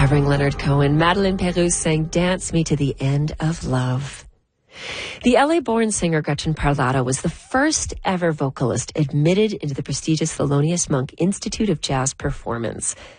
covering Leonard Cohen, Madeleine Perouse sang Dance Me to the End of Love. The LA-born singer Gretchen Parlato was the first ever vocalist admitted into the prestigious Thelonious Monk Institute of Jazz Performance.